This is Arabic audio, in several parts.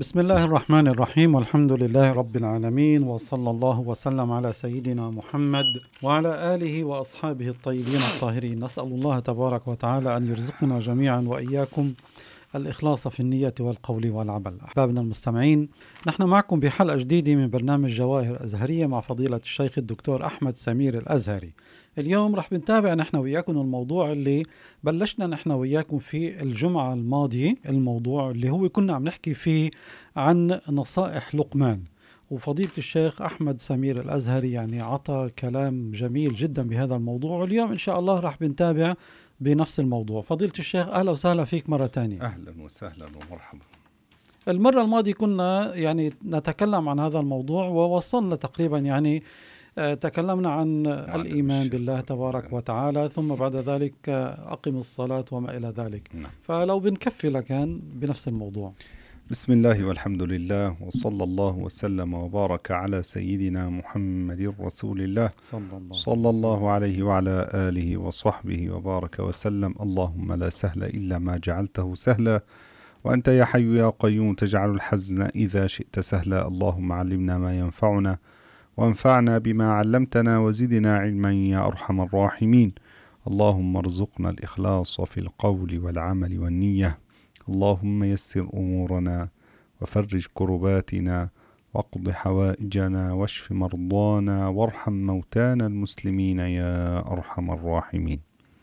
بسم الله الرحمن الرحيم، والحمد لله رب العالمين، وصلى الله وسلم على سيدنا محمد وعلى آله وأصحابه الطيبين الطاهرين. نسأل الله تبارك وتعالى أن يرزقنا جميعا وإياكم الإخلاص في النية والقول والعمل. أحبابنا المستمعين، نحن معكم بحلقة جديدة من برنامج جواهر أزهرية مع فضيلة الشيخ الدكتور أحمد سمير الأزهري. اليوم رح بنتابع نحن وياكم الموضوع اللي بلشنا نحن وياكم في الجمعة الماضية، الموضوع اللي هو كنا عم نحكي فيه عن نصائح لقمان، وفضيلة الشيخ أحمد سمير الأزهري يعني عطى كلام جميل جدا بهذا الموضوع، واليوم إن شاء الله رح بنتابع بنفس الموضوع. فضيلة الشيخ أهلا وسهلا فيك مرة تانية. أهلا وسهلا ومرحبا. المرة الماضية كنا يعني نتكلم عن هذا الموضوع ووصلنا تقريبا يعني تكلمنا عن الإيمان بالله تبارك وتعالى، ثم بعد ذلك أقم الصلاة وما إلى ذلك. فلو بنكفي لكان بنفس الموضوع. بسم الله والحمد لله وصلى الله وسلم وبارك على سيدنا محمد رسول الله صلى الله عليه وعلى آله وصحبه وبارك وسلم. اللهم لا سهل إلا ما جعلته سهلا، وأنت يا حي يا قيوم تجعل الحزن إذا شئت سهلا. اللهم علمنا ما ينفعنا وانفعنا بما علمتنا وزدنا علما يا أرحم الراحمين. اللهم ارزقنا الإخلاص في القول والعمل والنية. اللهم يسر أمورنا وفرج كرباتنا واقض حوائجنا واشف مرضانا وارحم موتانا المسلمين يا أرحم الراحمين.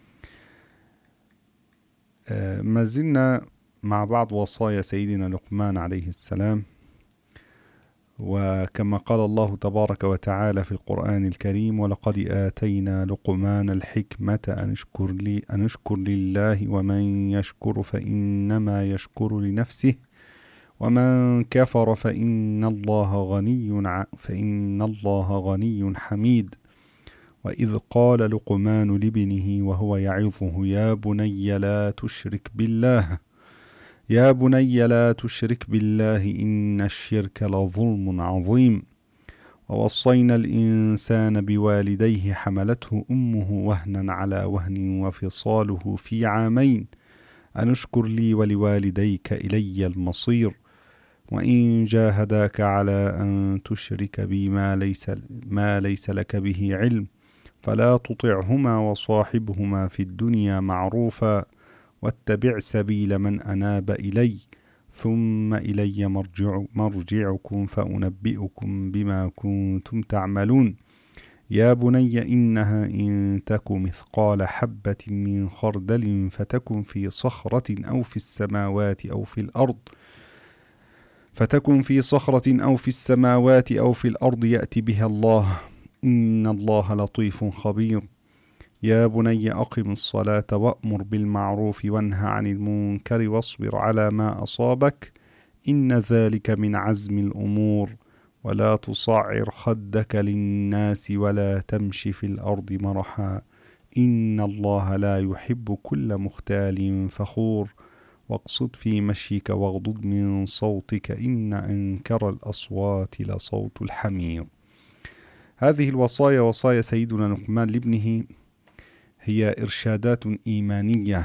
ما زلنا مع بعض وصايا سيدنا لقمان عليه السلام، وكما قال الله تبارك وتعالى في القرآن الكريم: ولقد آتينا لقمان الحكمة أن اشكر لله ومن يشكر فإنما يشكر لنفسه ومن كفر فإن الله غني حميد. وإذ قال لقمان لابنه وهو يعظه: يا بني لا تشرك بالله إن الشرك لظلم عظيم. ووصينا الإنسان بوالديه حملته أمه وهنا على وهن وفصاله في عامين أن اشكر لي ولوالديك إلي المصير. وإن جاهداك على أن تشرك بي ما ليس لك به علم فلا تطعهما وصاحبهما في الدنيا معروفا واتبع سبيل من أناب إلي ثم إلي مرجعكم فأنبئكم بما كنتم تعملون. يا بني إنها إن تك مثقال حبة من خردل فتكن في صخرة أو في السماوات أو في الأرض يأتي بها الله إن الله لطيف خبير. يا بني أقم الصلاة وأمر بالمعروف وانهى عن المنكر واصبر على ما أصابك إن ذلك من عزم الأمور. ولا تصعر خدك للناس ولا تمش في الأرض مرحا إن الله لا يحب كل مختال فخور. واقصد في مشيك واغضض من صوتك إن أنكر الأصوات لصوت الحمير. هذه الوصايا وصايا سيدنا لقمان لابنه هي إرشادات إيمانية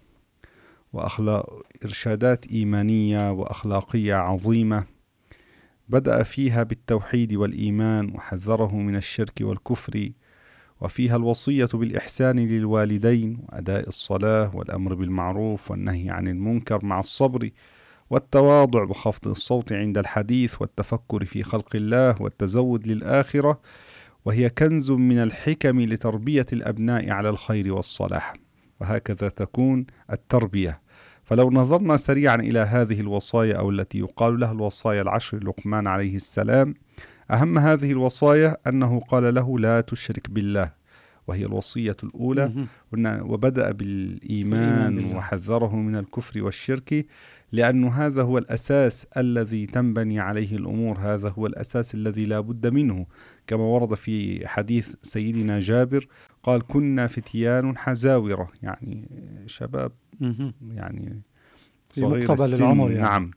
إرشادات إيمانية وأخلاقية عظيمة، بدأ فيها بالتوحيد والإيمان وحذره من الشرك والكفر، وفيها الوصية بالإحسان للوالدين وأداء الصلاة والأمر بالمعروف والنهي عن المنكر مع الصبر والتواضع وخفض الصوت عند الحديث والتفكر في خلق الله والتزود للآخرة، وهي كنز من الحكم لتربية الأبناء على الخير والصلاح. وهكذا تكون التربية. فلو نظرنا سريعا إلى هذه الوصايا أو التي يقال لها الوصايا العشر لقمان عليه السلام، أهم هذه الوصايا أنه قال له لا تشرك بالله، وهي الوصية الأولى، وبدأ بالإيمان وحذره من الكفر والشرك، لأن هذا هو الأساس الذي تنبني عليه الأمور، هذا هو الأساس الذي لا بد منه، كما ورد في حديث سيدنا جابر قال: كنا فتيان حزاورة، يعني شباب يعني صغير السن، يعني. نعم.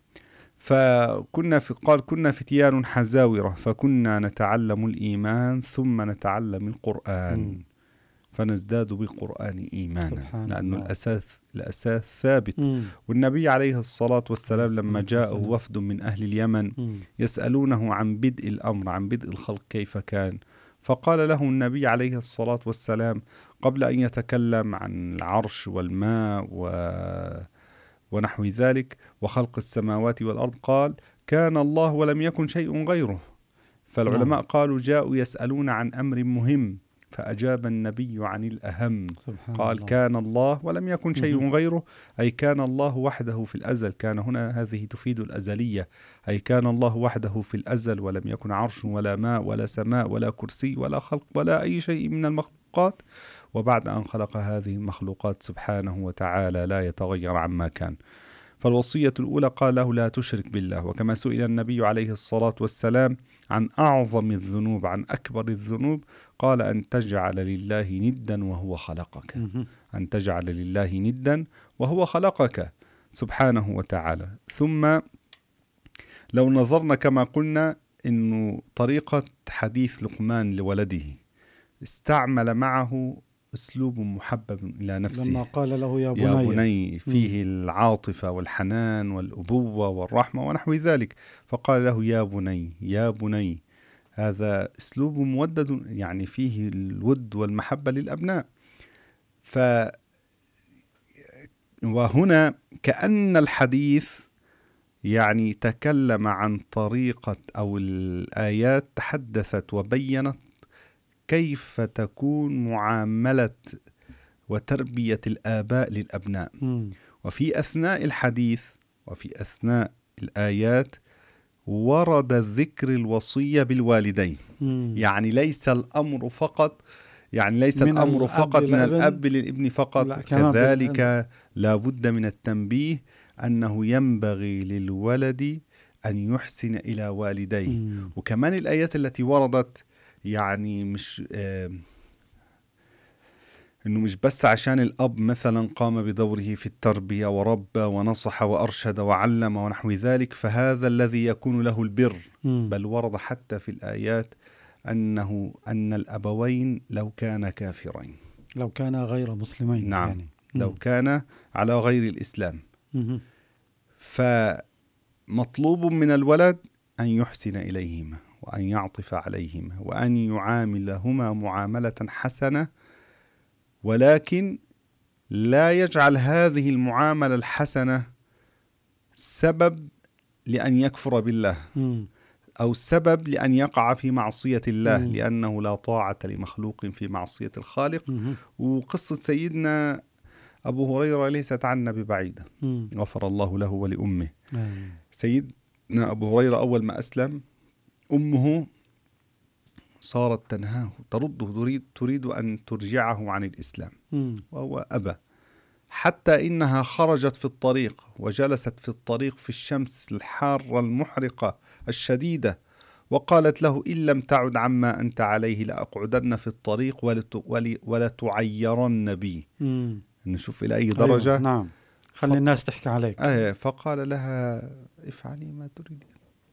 قال كنا فتيان حزاورة فكنا نتعلم الإيمان ثم نتعلم القرآن. فنزداد بالقرآن إيمانا، لأنه الله. الأساس ثابت. والنبي عليه الصلاة والسلام لما جاءه وفد من أهل اليمن يسألونه عن بدء الأمر، عن بدء الخلق كيف كان، فقال له النبي عليه الصلاة والسلام قبل أن يتكلم عن العرش والماء ونحو ذلك وخلق السماوات والأرض، قال كان الله ولم يكن شيء غيره. فالعلماء قالوا جاءوا يسألون عن أمر مهم فأجاب النبي عن الأهم، قال الله. كان الله ولم يكن شيء غيره، أي كان الله وحده في الأزل. كان هنا هذه تفيد الأزلية، أي كان الله وحده في الأزل ولم يكن عرش ولا ماء ولا سماء ولا كرسي ولا خلق ولا أي شيء من المخلوقات، وبعد أن خلق هذه المخلوقات سبحانه وتعالى لا يتغير عما كان. فالوصية الأولى قال له لا تشرك بالله. وكما سئل النبي عليه الصلاة والسلام عن أعظم الذنوب، عن أكبر الذنوب، قال أن تجعل لله ندا وهو خلقك، أن تجعل لله ندا وهو خلقك سبحانه وتعالى. ثم لو نظرنا كما قلنا إنه طريقة حديث لقمان لولده استعمل معه أسلوب محبب إلى نفسه، لما قال له يا بني فيه العاطفة والحنان والأبوة والرحمة ونحو ذلك، فقال له يا بني يا بني. هذا أسلوب مودد، يعني فيه الود والمحبة للأبناء. وهنا كأن الحديث يعني تكلم عن طريقة، أو الآيات تحدثت وبينت كيف تكون معاملة وتربية الآباء للأبناء. وفي أثناء الحديث وفي أثناء الآيات ورد ذكر الوصية بالوالدين. يعني ليس الأمر فقط، يعني ليس الأمر فقط من الأب للابن فقط، كذلك لا بد من التنبيه أنه ينبغي للولد أن يحسن إلى والديه. وكمان الآيات التي وردت يعني مش إنه مش بس عشان الأب مثلا قام بدوره في التربية وربى ونصح وأرشد وعلم ونحو ذلك فهذا الذي يكون له البر، بل ورد حتى في الآيات أن الأبوين لو كان كافرين، لو كان غير مسلمين، نعم يعني. لو كان على غير الإسلام. فمطلوب من الولد أن يحسن إليهما وأن يعطف عليهما وأن يعاملهما معاملة حسنة، ولكن لا يجعل هذه المعاملة الحسنة سبب لأن يكفر بالله أو سبب لأن يقع في معصية الله، لأنه لا طاعة لمخلوق في معصية الخالق. وقصة سيدنا أبو هريرة ليست عنا ببعيدة، غفر الله له ولأمه. سيدنا أبو هريرة أول ما أسلم أمه صارت تنهاه، ترده، تريد أن ترجعه عن الإسلام، وهو أبى، حتى إنها خرجت في الطريق وجلست في الطريق في الشمس الحارة المحرقة الشديدة، وقالت له إن لم تعد عما أنت عليه لأقعدن في الطريق ولتعيرن بي. نشوف إلى أي درجة. أيوة. نعم، خلي الناس تحكي عليك. فقال لها افعلي ما تريدين،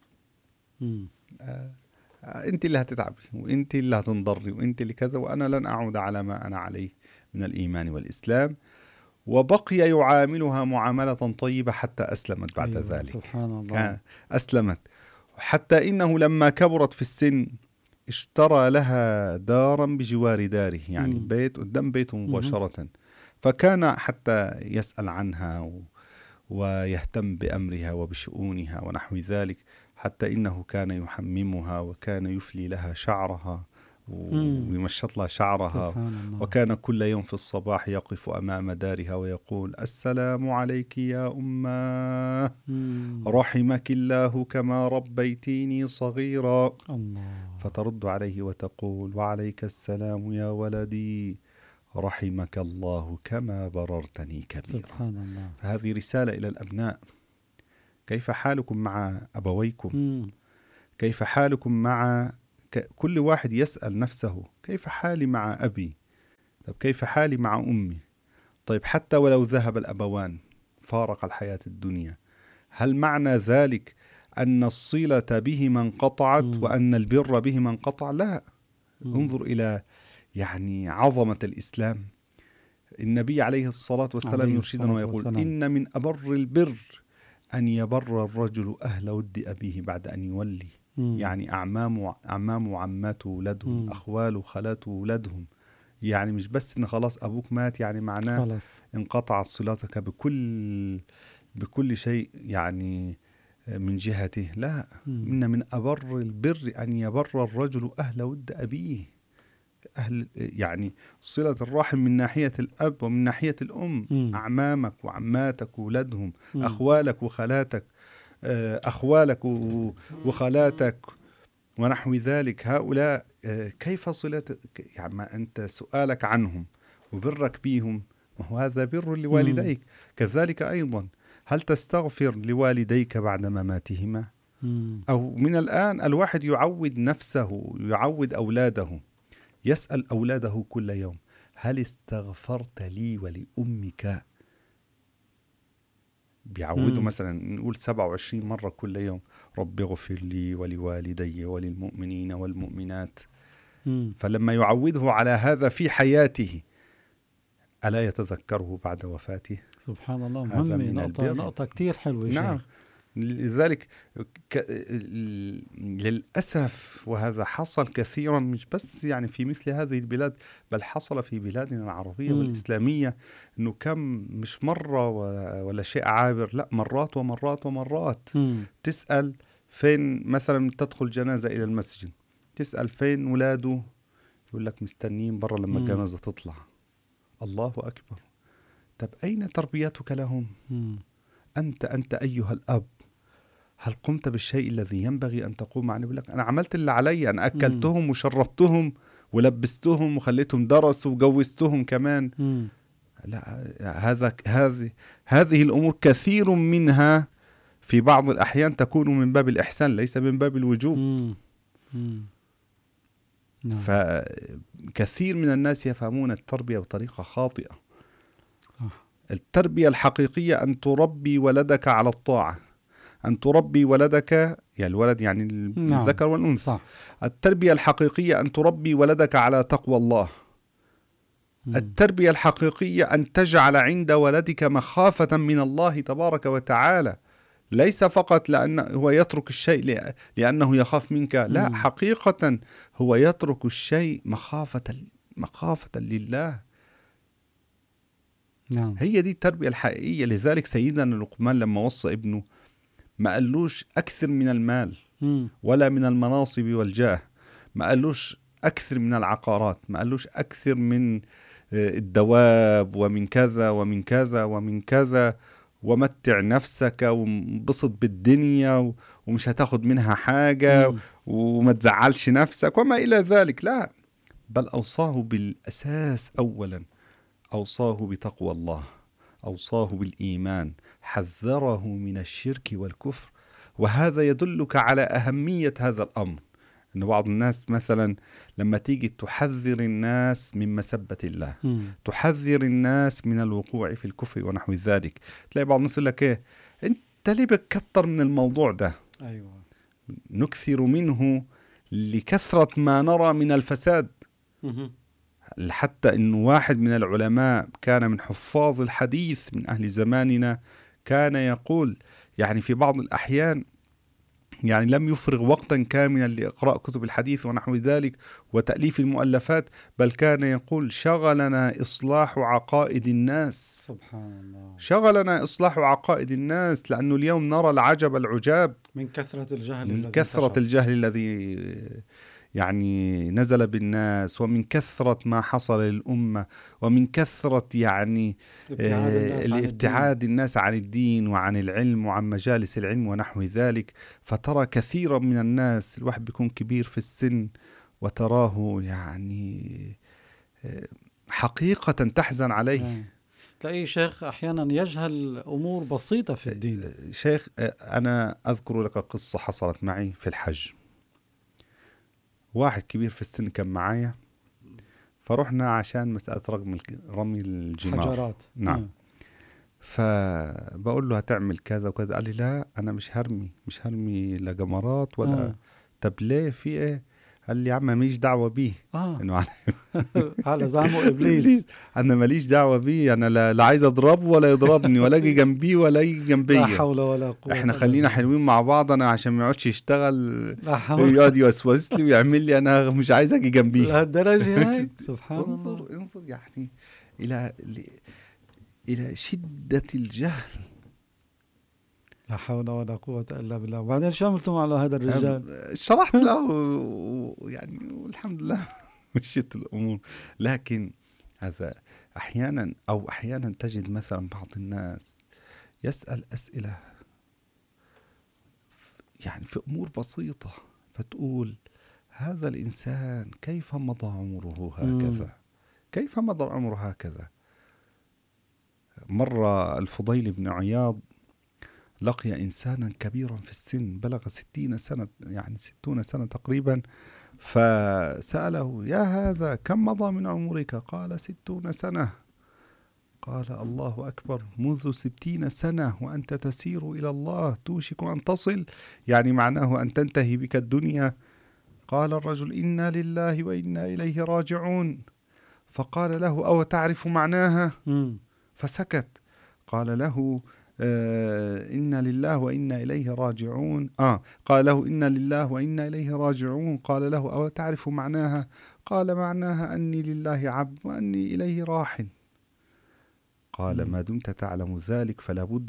أنت اللي هتتعبي وأنت اللي هتنضري وأنت اللي كذا، وأنا لن أعود على ما أنا عليه من الإيمان والإسلام. وبقي يعاملها معاملة طيبة حتى أسلمت بعد ذلك. سبحان الله. أسلمت، حتى إنه لما كبرت في السن اشترى لها دارا بجوار داره، يعني بيت قدام بيته مباشرة، فكان حتى يسأل عنها ويهتم بأمرها وبشؤونها ونحو ذلك، حتى إنه كان يحممها وكان يفلي لها شعرها ويمشط لها شعرها، وكان كل يوم في الصباح يقف أمام دارها ويقول السلام عليك يا أمه، رحمك الله كما ربيتيني صغيرا. فترد عليه وتقول وعليك السلام يا ولدي، رحمك الله كما بررتني كبيرا. سبحان الله. فهذه رسالة إلى الأبناء، كيف حالكم مع أبويكم؟ كيف حالكم مع كل واحد يسأل نفسه كيف حالي مع أبي؟ طيب كيف حالي مع أمي؟ طيب حتى ولو ذهب الأبوان فارق الحياة الدنيا، هل معنى ذلك أن الصلة بهما انقطعت وأن البر بهما انقطع؟ لا. انظر إلى يعني عظمة الإسلام. النبي عليه الصلاة والسلام عليه يرشدنا الصلاة ويقول والسلام. إن من أبر البر أن يبر الرجل أهل ود أبيه بعد أن يولي. يعني أعمام وعماته ولدهم، أخواله وخالاته ولدهم. يعني مش بس إن خلاص أبوك مات يعني معناه خلاص انقطعت صلتك بكل شيء يعني من جهته. لا، إن من أبر البر أن يبر الرجل أهل ود أبيه. يعني صلة الرحم من ناحية الأب ومن ناحية الأم. أعمامك وعماتك وولدهم، أخوالك وخالاتك، أخوالك وخالاتك ونحو ذلك. هؤلاء كيف صلتك؟ يعني ما أنت سؤالك عنهم وبرك بيهم، وهو هذا بر لوالديك. كذلك أيضا هل تستغفر لوالديك بعد مماتهما؟ أو من الآن الواحد يعود نفسه، يعود أولاده، يسأل أولاده كل يوم: هل استغفرت لي ولأمك؟ بيعودوا مثلا نقول 27 مرة كل يوم: رب اغفر لي ولوالدي وللمؤمنين والمؤمنات. فلما يعوده على هذا في حياته ألا يتذكره بعد وفاته؟ سبحان الله. هذا مهمة، من البر. نقطة كتير حلوة. نعم. شيخ. لذلك للأسف، وهذا حصل كثيرا مش بس يعني في مثل هذه البلاد، بل حصل في بلادنا العربية والإسلامية، أنه كم مش مرة ولا شيء عابر، لا، مرات ومرات ومرات. تسأل فين مثلا تدخل جنازة إلى المسجد، تسأل فين ولاده، يقول لك مستنين برا لما الجنازة تطلع. الله أكبر. طب أين تربيتك لهم؟ أنت أيها الأب، هل قمت بالشيء الذي ينبغي أن تقوم عنه؟ يقول لك أنا عملت اللي علي، أنا أكلتهم وشربتهم ولبستهم وخليتهم درسوا وجوزتهم كمان. لا، هذه الأمور كثير منها في بعض الأحيان تكون من باب الإحسان ليس من باب الوجوب. فكثير من الناس يفهمون التربية بطريقة خاطئة. التربية الحقيقية أن تربي ولدك على الطاعة، أن تربي ولدك، يعني الولد يعني الذكر والأنثى. صح. التربية الحقيقية أن تربي ولدك على تقوى الله. التربية الحقيقية أن تجعل عند ولدك مخافة من الله تبارك وتعالى، ليس فقط لأنه هو يترك الشيء لأنه يخاف منك، لا، حقيقة هو يترك الشيء مخافة لله. نعم. هي دي التربية الحقيقية. لذلك سيدنا لقمان لما وصى ابنه ما قالوش أكثر من المال ولا من المناصب والجاه، ما قالوش أكثر من العقارات، ما قالوش أكثر من الدواب ومن كذا ومن كذا ومن كذا، ومتع نفسك وانبسط بالدنيا ومش هتاخد منها حاجة وما تزعلش نفسك وما إلى ذلك. لا، بل أوصاه بالأساس أولا، أوصاه بتقوى الله، أوصاه بالإيمان، حذره من الشرك والكفر. وهذا يدلك على أهمية هذا الأمر. أن بعض الناس مثلا لما تيجي تحذر الناس من مسبة الله، تحذر الناس من الوقوع في الكفر ونحو ذلك، تلاقي بعض الناس يقول لك إيه، أنت ليه بتكتر من الموضوع ده؟ أيوة. نكثر منه لكثرة ما نرى من الفساد. حتى أنه واحد من العلماء كان من حفاظ الحديث من أهل زماننا كان يقول يعني في بعض الأحيان يعني لم يفرغ وقتا كاملا لإقراء كتب الحديث ونحو ذلك وتأليف المؤلفات، بل كان يقول شغلنا إصلاح عقائد الناس. سبحان الله. شغلنا إصلاح عقائد الناس، لأنه اليوم نرى العجب العجاب من كثرة الجهل الذي يعني نزل بالناس، ومن كثرة ما حصل للأمة، ومن كثرة يعني الابتعاد الناس عن الدين وعن العلم وعن مجالس العلم ونحو ذلك. فترى كثيرا من الناس الواحد بيكون كبير في السن وتراه يعني حقيقة تحزن عليه. تلاقيه شيخ أحيانا يجهل أمور بسيطة في الدين. شيخ، أنا أذكر لك قصة حصلت معي في الحج. واحد كبير في السن كان معايا، فرحنا عشان مسألة رمي الجمار، حجرات. نعم. فبقول له هتعمل كذا وكذا، قال لي لا أنا مش هرمي لا جمرات ولا. طب ليه؟ في إيه؟ قال لي يا عم ماليش دعوة بيه. إنه على زعمه إبليس. أنا ماليش دعوة بيه، أنا لا عايز أضربه ولا يضربني ولا أجي جنبيه ولا يجي لا جنبي. حول ولا قوة. إحنا خلينا حلوين مع بعض، أنا عشان ما يقعدش يشتغل لا حول يقعد يوسوس لي ويعمل لي أنا مش عايز أجي جنبيه. لهالدرجة هاي. سبحان الله. انظر يعني إلى شدة الجهل. لا حول ولا قوة إلا بالله. وبعدين شو عملتم على هذا الرجال؟ شرحت له يعني والحمد لله مشيت الأمور. لكن هذا أحيانا تجد مثلا بعض الناس يسأل أسئلة يعني في أمور بسيطة، فتقول هذا الإنسان كيف مضى عمره هكذا؟ كيف مضى عمره هكذا؟ مرة الفضيل بن عياض لقي إنسانا كبيرا في السن، بلغ 60 سنة، يعني 60 سنة تقريبا، فسأله: يا هذا كم مضى من عمرك؟ قال: 60 سنة. قال: الله أكبر، منذ 60 سنة وأنت تسير إلى الله، توشك أن تصل، يعني معناه أن تنتهي بك الدنيا. قال الرجل: إنا لله وإنا إليه راجعون. فقال له: أو تعرف معناها؟ فسكت. قال له: إنا لله وإنا إليه راجعون. قال له: إنا لله وإنا إليه راجعون. قال له: أو تعرف معناها؟ قال: معناها أني لله عبد وأني إليه راحل. قال: ما دمت تعلم ذلك فلا بد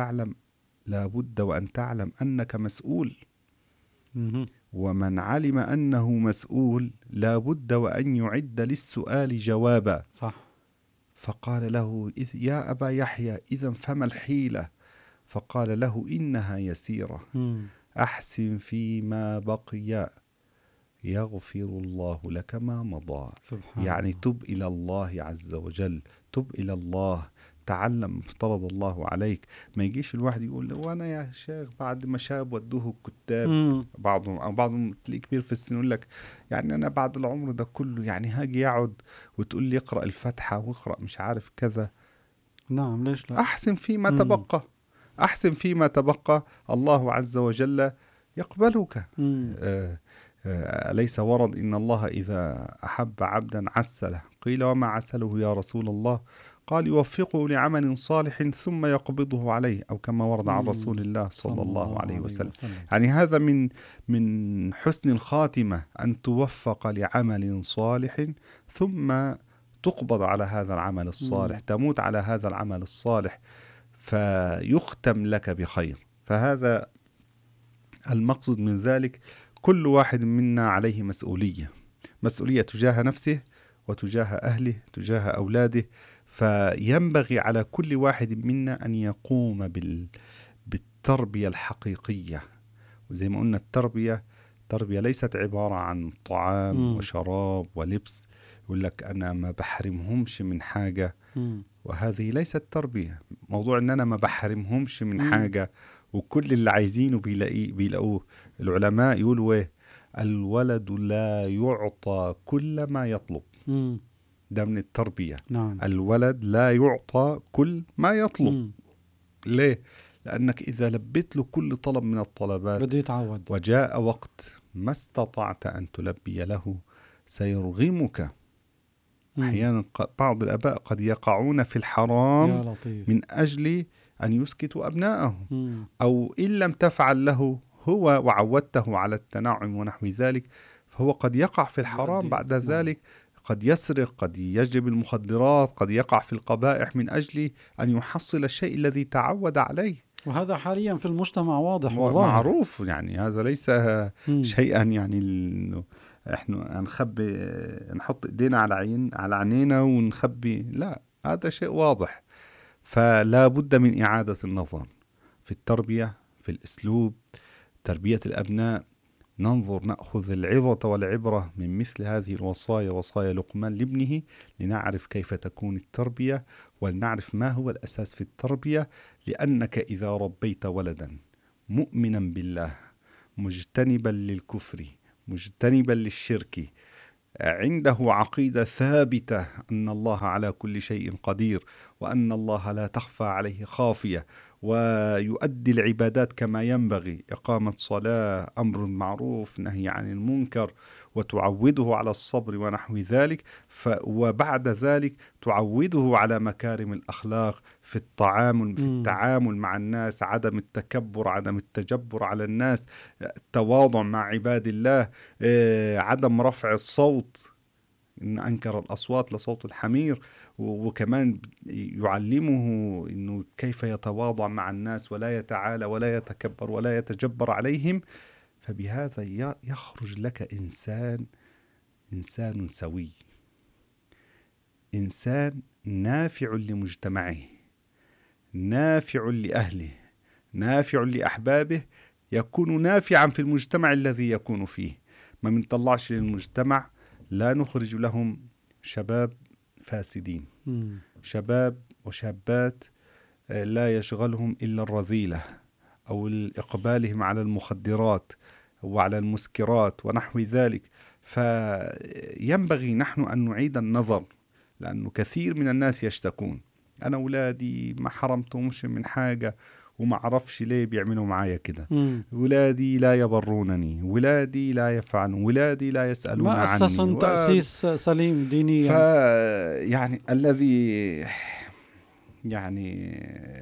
وأن تعلم أنك مسؤول، ومن علم أنه مسؤول لا بد وأن يعد للسؤال جوابا. صح. فقال له: يا أبا يحيى، إذن فما الحيلة؟ فقال له: إنها يسيرة، أحسن فيما بقي يغفر الله لك ما مضى. يعني تب إلى الله عز وجل، تب إلى الله، تعلم افترض الله عليك. ما يجيش الواحد يقول: وانا يا شيخ بعد ما شاب ودوه الكتاب، بعضهم تلاقي كبير في السن يقول لك: يعني انا بعد العمر ده كله يعني هاجي يقعد وتقول لي اقرأ الفاتحة واقرأ مش عارف كذا. نعم، ليش لا؟ أحسن فيما تبقى، أحسن فيما تبقى، الله عز وجل يقبلك. أليس ورد إن الله إذا أحب عبدا عسله؟ قيل: وما عسله يا رسول الله؟ قال: يوفقه لعمل صالح ثم يقبضه عليه، أو كما ورد عن رسول الله صلى الله عليه وسلم. يعني هذا من حسن الخاتمة، أن توفق لعمل صالح ثم تقبض على هذا العمل الصالح، تموت على هذا العمل الصالح فيختم لك بخير. فهذا المقصد من ذلك. كل واحد منا عليه مسؤولية تجاه نفسه وتجاه أهله، تجاه أولاده. فينبغي على كل واحد منا أن يقوم بالتربية الحقيقية. وزي ما قلنا التربية ليست عبارة عن طعام وشراب ولبس. يقول لك أنا ما بحرمهمش من حاجة، وهذه ليست تربية. موضوع أن أنا ما بحرمهمش من حاجة وكل اللي عايزينه بيلاقوه. العلماء يقولوا الولد لا يعطى كل ما يطلب. ده من التربية. نعم. الولد لا يعطى كل ما يطلب. ليه؟ لأنك إذا لبيت له كل طلب من الطلبات بده يتعود، وجاء وقت ما استطعت أن تلبي له سيرغمك. أحيانا بعض الآباء قد يقعون في الحرام من أجل أن يسكتوا أبنائهم، أو إن لم تفعل له هو وعودته على التنعم ونحو ذلك، فهو قد يقع في الحرام بعد ذلك، قد يسرق، قد يجلب المخدرات، قد يقع في القبائح من أجل أن يحصل الشيء الذي تعود عليه. وهذا حاليا في المجتمع واضح معروف. يعني هذا ليس شيئا يعني احنا نحط ايدينا على عينينا ونخبي، لا، هذا شيء واضح. فلا بد من إعادة النظر في التربية، في الأسلوب، تربية الأبناء. ننظر، نأخذ العظة والعبرة من مثل هذه الوصايا، وصايا لقمان لابنه، لنعرف كيف تكون التربية ولنعرف ما هو الأساس في التربية. لأنك إذا ربيت ولدا مؤمنا بالله، مجتنبا للكفر، مجتنبا للشرك، عنده عقيدة ثابتة أن الله على كل شيء قدير، وأن الله لا تخفى عليه خافية، ويؤدي العبادات كما ينبغي، إقامة صلاة، أمر بالمعروف، نهي عن المنكر، وتعوده على الصبر ونحو ذلك. وبعد ذلك تعوده على مكارم الأخلاق في التعامل مع الناس، عدم التكبر، عدم التجبر على الناس، التواضع مع عباد الله، عدم رفع الصوت، إن أنكر الأصوات لصوت الحمير. وكمان يعلمه إنه كيف يتواضع مع الناس ولا يتعالى ولا يتكبر ولا يتجبر عليهم. فبهذا يخرج لك إنسان سوي، إنسان نافع لمجتمعه، نافع لأهله، نافع لأحبابه، يكون نافعا في المجتمع الذي يكون فيه. ما منطلعش للمجتمع لا نخرج لهم شباب فاسدين، شباب وشابات لا يشغلهم إلا الرذيلة أو إقبالهم على المخدرات وعلى المسكرات ونحو ذلك. فينبغي نحن أن نعيد النظر، لأنه كثير من الناس يشتكون: أنا أولادي ما حرمتهمش من حاجة وما عرفش ليه بيعملوا معايا كده، ولادي لا يبرونني، ولادي لا يفعلون، ولادي لا يسألون ما عني. أسسن تأسيس سليم دينيا. يعني الذي يعني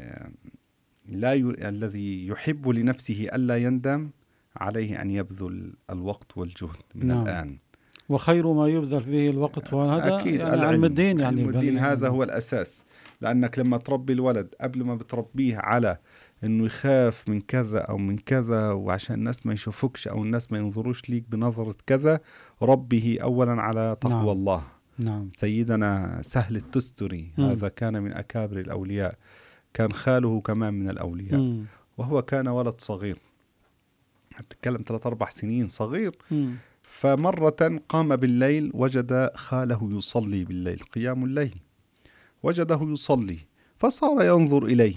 الذي يحب لنفسه ألا يندم عليه أن يبذل الوقت والجهد من الآن. وخير ما يبذل فيه الوقت، وهذا أكيد يعني علم الدين. يعني علم الدين هذا هو الأساس، لأنك لما تربي الولد قبل ما بتربيه على إنه يخاف من كذا أو من كذا، وعشان الناس ما يشوفوكش أو الناس ما ينظروش ليك بنظرة كذا، ربه أولا على تقوى الله. سيدنا سهل التستري هذا كان من أكابر الأولياء، كان خاله كمان من الأولياء، وهو كان ولد صغير، أتكلم 3-4 سنين، صغير. فمرة قام بالليل وجد خاله يصلي بالليل، قيام الليل، وجده يصلي، فصار ينظر إليه.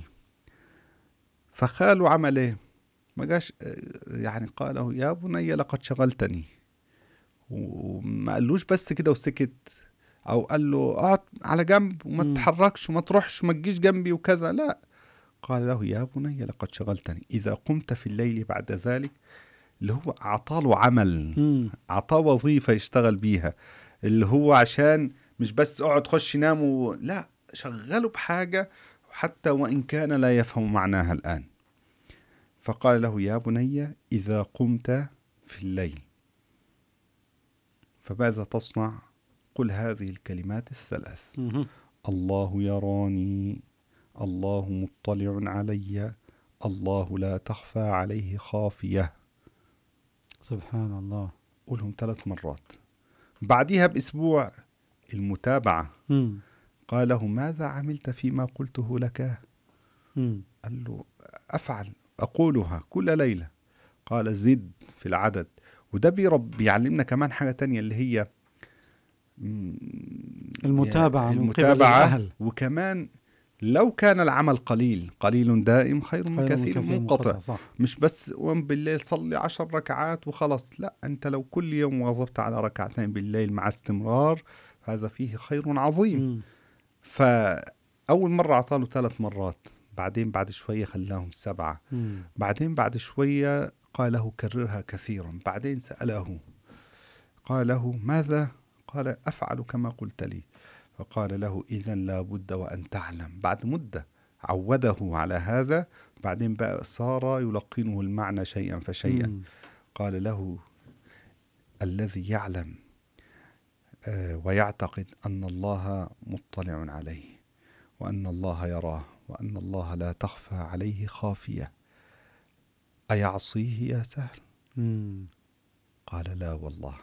فخاله عمل إيه؟ ما قاش يعني قاله: يا بني لقد شغلتني، وما قالوش بس كده وسكت، أو قال له اقعد على جنب وما تتحركش وما تروحش وما تجيش جنبي وكذا، لا، قال له: يا بني لقد شغلتني. إذا قمت في الليل بعد ذلك، اللي هو أعطاله عمل، أعطاه وظيفة يشتغل بيها، اللي هو عشان مش بس اقعد خش نام، لا، شغله بحاجة حتى وإن كان لا يفهم معناها الآن. فقال له: يا بني إذا قمت في الليل فماذا تصنع؟ قل هذه الكلمات الثلاث: الله يراني، الله مطلع علي، الله لا تخفى عليه خافية. سبحان الله. قولهم 3 مرات. بعدها بأسبوع المتابعة، قال له: ماذا عملت فيما قلته لك؟ قال له: أفعل، أقولها كل ليلة. قال: زد في العدد. وده بيعلمنا كمان حاجة تانية، اللي هي المتابعة من قبل الأهل. وكمان لو كان العمل قليل دائم خير من كثير منقطع. مش بس قوم بالليل صلي 10 ركعات وخلص، لا، أنت لو كل يوم واظبت على 2 ركعتين بالليل مع استمرار، هذا فيه خير عظيم. فأول مرة أعطاله 3 مرات، بعدين بعد شوية خلاهم 7، بعدين بعد شوية قال له كررها كثيرا، بعدين سأله قال له: ماذا؟ قال: أفعل كما قلت لي. فقال له: إذن لا بد وأن تعلم. بعد مدة عوده على هذا، بعدين بقى صار يلقنه المعنى شيئا فشيئا. قال له: الذي يعلم ويعتقد أن الله مطلع عليه، وأن الله يراه، وأن الله لا تخفى عليه خافية، أيعصيه يا سهل؟ قال: لا والله.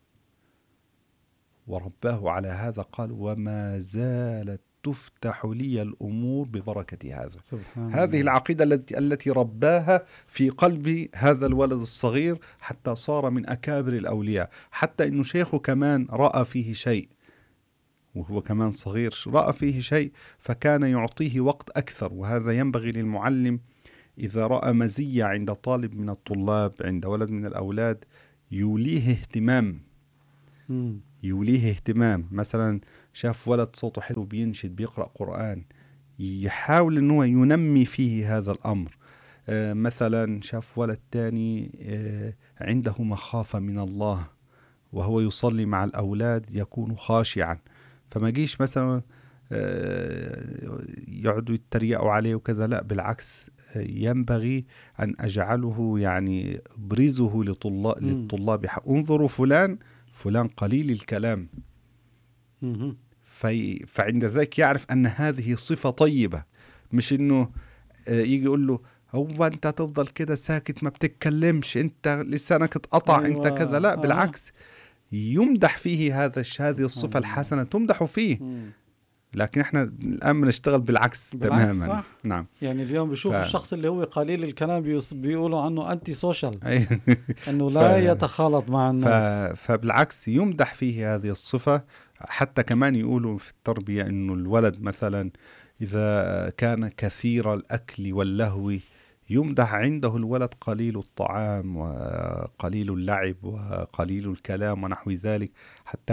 ورباه على هذا، قال: وما زالت تفتح لي الأمور ببركة هذا. هذه العقيدة التي رباها في قلب هذا الولد الصغير حتى صار من أكابر الأولياء، حتى إنه شيخه كمان رأى فيه شيء، وهو كمان صغير رأى فيه شيء، فكان يعطيه وقت أكثر. وهذا ينبغي للمعلم إذا رأى مزية عند طالب من الطلاب، عند ولد من الأولاد، يوليه اهتمام. مثلا شاف ولد صوته حلو بينشد بيقرأ قرآن، يحاول أنه ينمي فيه هذا الأمر. مثلا شاف ولد تاني عنده مخافة من الله وهو يصلي مع الأولاد يكون خاشعا، فما جيش مثلا يقعدوا يتريقوا عليه وكذا، لا بالعكس، ينبغي أن أجعله يعني أبرزه للطلاب. انظروا فلان قليل الكلام، فعند ذلك يعرف أن هذه صفة طيبة، مش إنه يجي يقول له هو أنت تفضل كده ساكت ما بتتكلمش، أنت لسانك اتقطع، أيوة. أنت كذا. لا بالعكس، يمدح فيه هذه الصفة الحسنة، تمدح فيه. لكن احنا الآن بنشتغل بالعكس تماما. صح. نعم. يعني اليوم بيشوفوا الشخص اللي هو قليل الكلام بيقولوا عنه أنتي سوشيال، أنه لا يتخالط مع الناس. فبالعكس يمدح فيه هذه الصفة. حتى كمان يقولوا في التربية أنه الولد مثلا إذا كان كثير الأكل واللهو يمدح عنده الولد قليل الطعام وقليل اللعب وقليل الكلام ونحو ذلك، حتى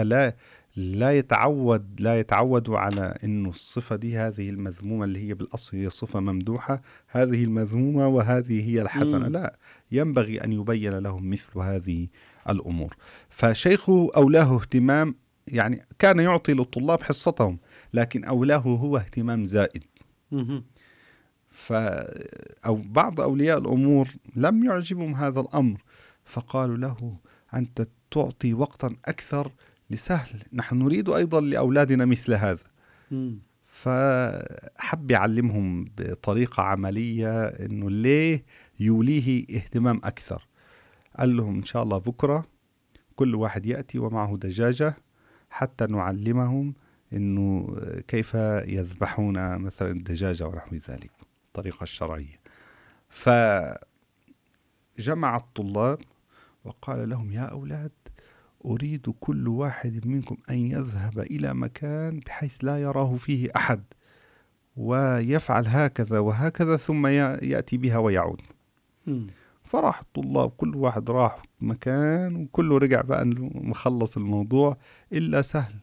لا يتعودوا على أنه الصفة دي هذه المذمومة اللي هي بالأصل هي صفة ممدوحة، هذه المذمومة وهذه هي الحسنة. لا، ينبغي أن يبين لهم مثل هذه الأمور. فشيخه أولاه اهتمام، يعني كان يعطي للطلاب حصتهم، لكن أولاه هو اهتمام زائد. أو بعض أولياء الأمور لم يعجبهم هذا الأمر، فقالوا له أنت تعطي وقتا أكثر لسهل، نحن نريد أيضا لأولادنا مثل هذا. فحب يعلمهم بطريقة عملية إنه ليه يوليه اهتمام أكثر. قال لهم إن شاء الله بكرة كل واحد يأتي ومعه دجاجة حتى نعلمهم إنه كيف يذبحون مثلا الدجاجة ونحو ذلك الطريقة الشرعية. فجمع الطلاب وقال لهم يا أولاد، أريد كل واحد منكم أن يذهب إلى مكان بحيث لا يراه فيه أحد، ويفعل هكذا وهكذا ثم يأتي بها ويعود. فراح الطلاب كل واحد راح مكان وكله رجع بقى مخلص الموضوع إلا سهل.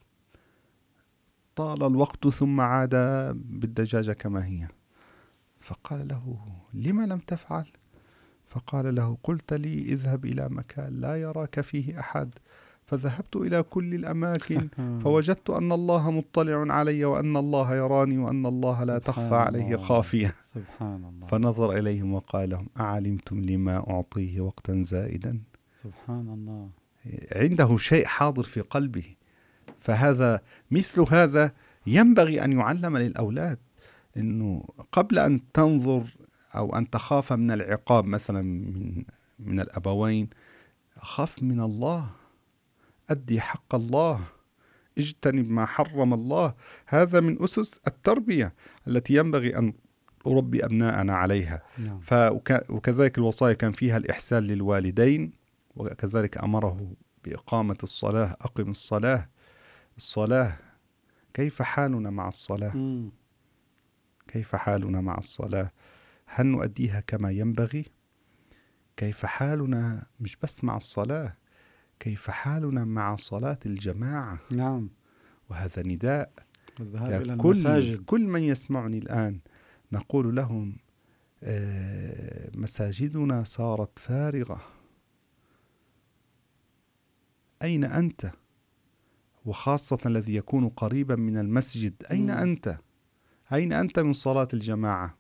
طال الوقت ثم عاد بالدجاجة كما هي، فقال له لما لم تفعل؟ فقال له قلت لي اذهب إلى مكان لا يراك فيه أحد، فذهبت إلى كل الأماكن فوجدت أن الله مطلع علي وأن الله يراني وأن الله لا تخفى عليه خافية. سبحان الله. فنظر إليهم وقال لهم أعلمتم لما أعطيه وقتا زائدا؟ سبحان الله. عنده شيء حاضر في قلبه. فهذا مثل هذا ينبغي أن يعلم للأولاد، إنه قبل أن تنظر أو أن تخاف من العقاب مثلا من الأبوين، خاف من الله، أدي حق الله، اجتنب ما حرم الله. هذا من أسس التربية التي ينبغي أن أربي أبناءنا عليها. وكذلك الوصايا كان فيها الإحسان للوالدين، وكذلك أمره بإقامة الصلاة، أقم الصلاة. كيف حالنا مع الصلاة؟ كيف حالنا مع الصلاة؟ هل نؤديها كما ينبغي؟ كيف حالنا مش بس مع الصلاة، كيف حالنا مع صلاة الجماعة؟ نعم. وهذا نداء الذهاب إلى المساجد. كل من يسمعني الآن، نقول لهم مساجدنا صارت فارغة، أين أنت؟ وخاصة الذي يكون قريبا من المسجد، أين أنت؟ أين أنت من صلاة الجماعة؟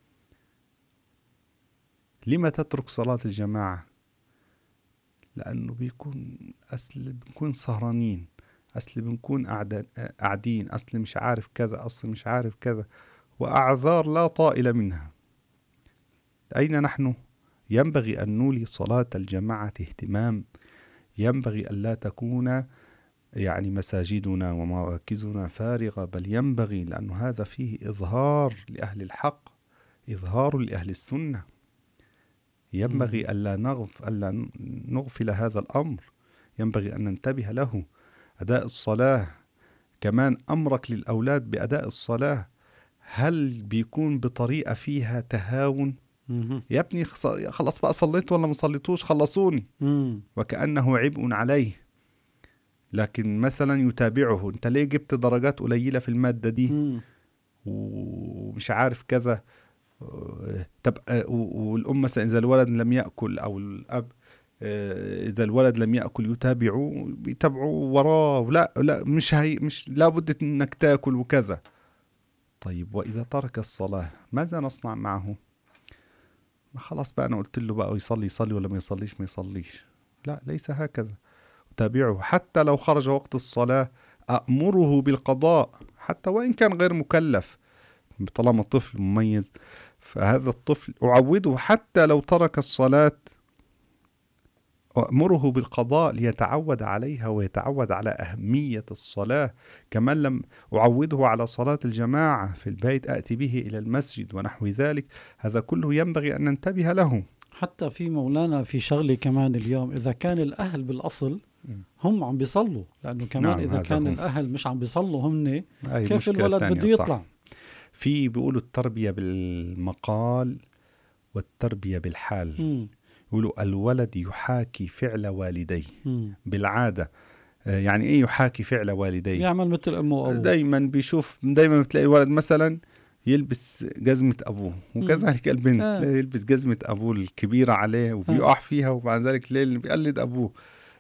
لما تترك صلاة الجماعة؟ لأنه بنكون سهرانين، بنكون قاعدين، مش عارف كذا، مش عارف كذا، وأعذار لا طائل منها. أين نحن؟ ينبغي أن نولي صلاة الجماعة اهتمام، ينبغي أن لا تكون يعني مساجدنا ومراكزنا فارغة، بل ينبغي، لأن هذا فيه إظهار لأهل الحق، إظهار لأهل السنة. ينبغي ألا نغفل هذا الأمر، ينبغي أن ننتبه له. أداء الصلاة كمان أمرك للأولاد بأداء الصلاة، هل بيكون بطريقة فيها تهاون؟ يا ابني خلص بقى، صليت ولا ما صليتوش؟ خلصوني، وكأنه عبء عليه. لكن مثلا يتابعه، انت ليه جبت درجات قليلة في المادة دي؟ ومش عارف كذا. طب والأم مثلا إذا الولد لم يأكل أو الأب إذا الولد لم يأكل بيتابعوا وراه، لا مش لابد إنك تأكل وكذا. طيب وإذا ترك الصلاة ماذا نصنع معه؟ ما خلاص بقى أنا قلت له بقى يصلي ولا ما يصليش. لا، ليس هكذا. تابعه حتى لو خرج وقت الصلاة، أأمره بالقضاء حتى وإن كان غير مكلف، طالما طفل مميز. فهذا الطفل أعوده حتى لو ترك الصلاة، أأمره بالقضاء ليتعود عليها ويتعود على أهمية الصلاة. كمان لم أعوده على صلاة الجماعة في البيت، أأتي به إلى المسجد ونحو ذلك. هذا كله ينبغي أن ننتبه له. حتى في مولانا في شغلة كمان اليوم، إذا كان الأهل بالأصل هم عم بيصلوا، لأنه كمان نعم، إذا كان الأهل مش عم بيصلوا هم، كيف الولد بده يطلع؟ في بيقولوا التربية بالمقال والتربية بالحال. يقولوا الولد يحاكي فعل والديه بالعادة. يعني ايه يحاكي فعل والديه؟ يعمل مثل امه وابوه. دايما بتلاقي الولد مثلا يلبس جزمة ابوه، وكذلك البنت تلاقي يلبس جزمة ابوه الكبيرة عليه وبيقع فيها، وبعد ذلك تلاقي بيقلد ابوه.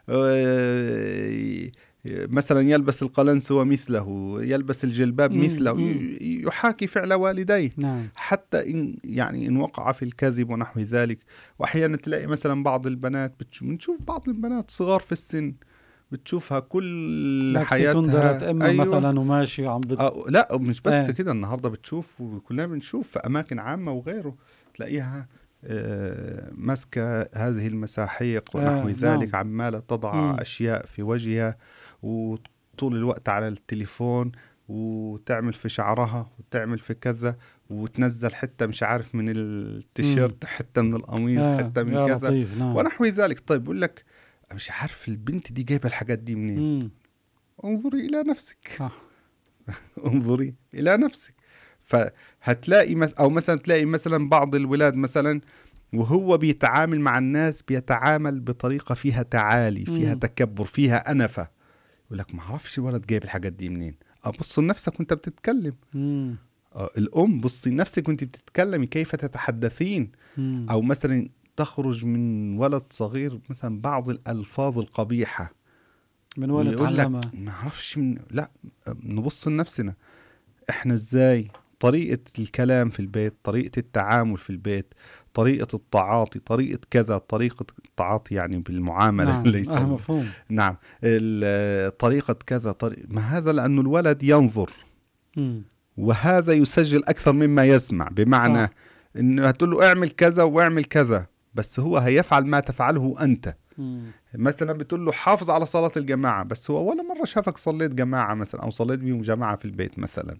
مثلا يلبس القلنسوة مثله، يلبس الجلباب مثله، يحاكي فعل والديه. نعم. حتى إن وقع في الكذب ونحو ذلك. وأحيانا تلاقي مثلا بعض البنات بنشوف بعض البنات صغار في السن، بتشوفها كل حياتها أيوة. مثلا وماشي عم لا مش بس كده، النهاردة بتشوف وكلنا بنشوف في أماكن عامة وغيره، تلاقيها مسكة هذه المساحيق ونحو ذلك. نعم. عمالة تضع أشياء في وجهها وطول الوقت على التليفون، وتعمل في شعرها وتعمل في كذا، وتنزل حتى مش عارف من التيشيرت، حتى من القميص، حتى من كذا نعم. ونحو ذلك. طيب بقول لك مش عارف البنت دي جايبة الحاجات دي منين؟ انظري إلى نفسك. انظري إلى نفسك. فهتلاقي أو مثلا تلاقي مثلا بعض الولاد مثلا وهو بيتعامل مع الناس بيتعامل بطريقة فيها تعالي، فيها تكبر، فيها أنفة. يقول لك ما اعرفش الولد جايب الحاجات دي منين. أبص لنفسك وانت بتتكلم. الأم بصي لنفسك وانت بتتكلمي كيف تتحدثين. أو مثلا تخرج من ولد صغير مثلا بعض الألفاظ القبيحة من وين تعلمها؟ ما اعرفش لا، نبص لنفسنا احنا ازاي، طريقة الكلام في البيت، طريقة التعامل في البيت، طريقة التعاطي، طريقة كذا، طريقة التعاطي يعني بالمعاملة. نعم. ليس مفهوم. نعم. طريقة كذا ما هذا لأنه الولد ينظر وهذا يسجل أكثر مما يسمع. بمعنى إنه هتقول له اعمل كذا واعمل كذا، بس هو هيفعل ما تفعله أنت. مثلا بتقول له حافظ على صلاة الجماعة، بس هو ولا مرة شافك صليت جماعة مثلا أو صليت بيهم جماعة في البيت مثلا.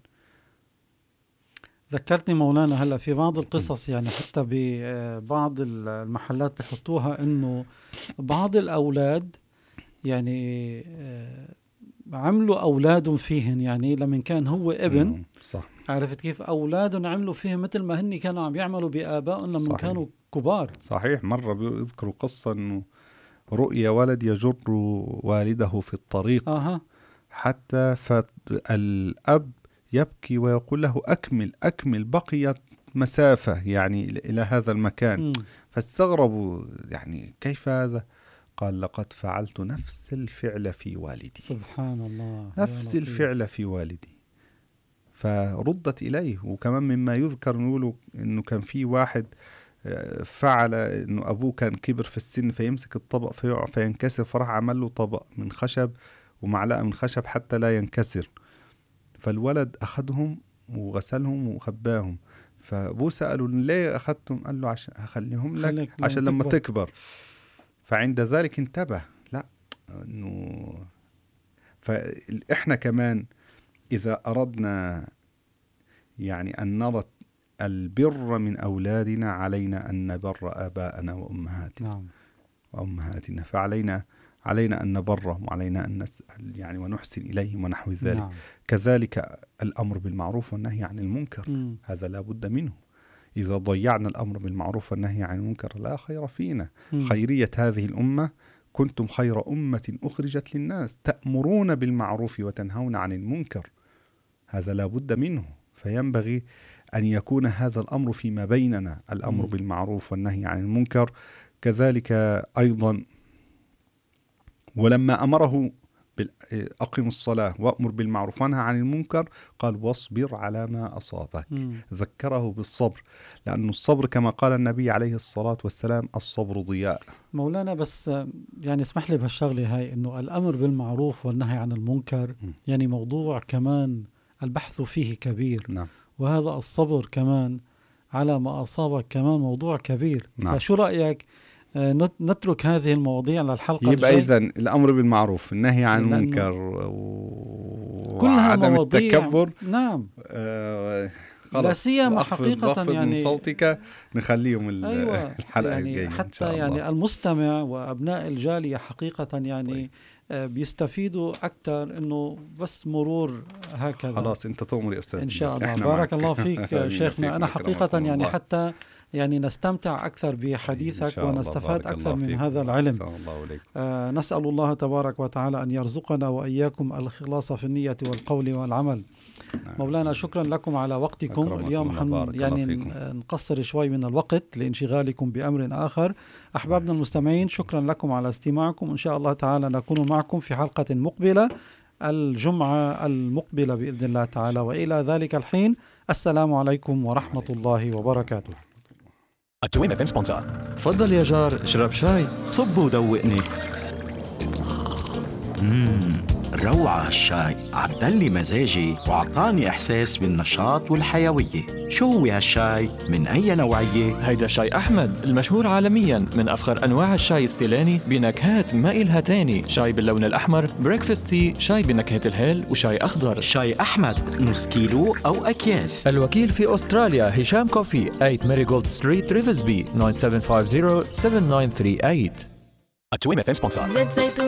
ذكرتني مولانا هلأ في بعض القصص، يعني حتى ببعض المحلات بحطوها إنه بعض الأولاد يعني عملوا أولادهم فيهن، يعني لما كان هو ابن صح. عرفت كيف أولادهم عملوا فيهم مثل ما هن كانوا عم يعملوا بآبائهم لما كانوا كبار. صحيح. مرة بيذكروا قصة إنه رؤيا ولد يجر والده في الطريق حتى فالأب يبكي ويقول له أكمل بقيت مسافة يعني إلى هذا المكان. فاستغربوا يعني كيف هذا؟ قال لقد فعلت نفس الفعل في والدي. سبحان الله. نفس الفعل في والدي. فردت إليه. وكمان مما يذكر نقوله إنه كان في واحد فعل إنه أبوه كان كبر في السن فيمسك الطبق فيقع فينكسر، فراح عمل له طبق من خشب ومعلقة من خشب حتى لا ينكسر. فالولد أخذهم وغسلهم وخباهم. فأبوه سأله ليه أخذتم؟ قال له عشان أخليهم لك عشان لما تكبر. فعند ذلك انتبه. لا إنه فإحنا كمان إذا أردنا يعني أن نرى البر من أولادنا علينا أن نبر آباءنا وأمهاتنا. نعم. وأمهاتنا. فعلينا أن نبرهم وعلينا أن نسأل يعني ونحسن إليهم ونحو ذلك. نعم. كذلك الأمر بالمعروف والنهي عن المنكر. هذا لا بد منه. إذا ضيعنا الأمر بالمعروف والنهي عن المنكر لا خير فينا. خيرية هذه الأمة كنتم خير أمة أخرجت للناس تأمرون بالمعروف وتنهون عن المنكر. هذا لا بد منه. فينبغي أن يكون هذا الأمر فيما بيننا، الأمر بالمعروف والنهي عن المنكر. كذلك أيضا ولما أمره أقم الصلاة وأمر بالمعروف وانهى عن المنكر قال واصبر على ما أصابك. ذكره بالصبر، لأن الصبر كما قال النبي عليه الصلاة والسلام الصبر ضياء. مولانا بس يعني اسمح لي بهالشغلة هاي، إنه الأمر بالمعروف والنهي عن المنكر يعني موضوع كمان البحث فيه كبير. نعم. وهذا الصبر كمان على ما أصابك كمان موضوع كبير. نعم. فشو رأيك نترك هذه المواضيع للحلقة يبقى إذن الأمر بالمعروف النهي عن المنكر وعدم التكبر. نعم. لا سيما حقيقة يعني من صوتك نخليهم أيوة الحلقة يعني الجاية حتى إن شاء الله. يعني المستمع وأبناء الجالية حقيقة يعني بيستفيدوا أكثر إنه بس مرور هكذا. خلاص أنت تؤمر يا أستاذ إن شاء الله. بارك الله فيك شيخنا. أنا حقيقة يعني حتى يعني نستمتع أكثر بحديثك ونستفاد أكثر من هذا العلم. نسأل الله تبارك وتعالى أن يرزقنا وإياكم الإخلاص في النية والقول والعمل. مولانا شكرا لكم على وقتكم اليوم. يعني نقصر شوي من الوقت لانشغالكم بأمر آخر. أحبابنا المستمعين شكرا لكم على استماعكم. إن شاء الله تعالى نكون معكم في حلقة مقبلة الجمعة المقبلة بإذن الله تعالى، وإلى ذلك الحين السلام عليكم ورحمة الله وبركاته. التوين FM سبونسر. تفضل يا جار اشرب شاي. صب ودوقني. روعة هالشاي، عدلي مزاجي وعطاني إحساس بالنشاط والحيوية. شو هو هالشاي؟ من أي نوعية؟ هيدا شاي أحمد المشهور عالميا، من أفخر أنواع الشاي السيلاني بنكهات ما إلها تاني. شاي باللون الأحمر، بريكفاست تي، شاي بنكهة الهيل، وشاي أخضر. شاي أحمد نص كيلو أو أكياس. الوكيل في أستراليا هشام كوفي، 8 ماريغولد ستريت ريفزبي 9750 7938. التوين FM سبونسر.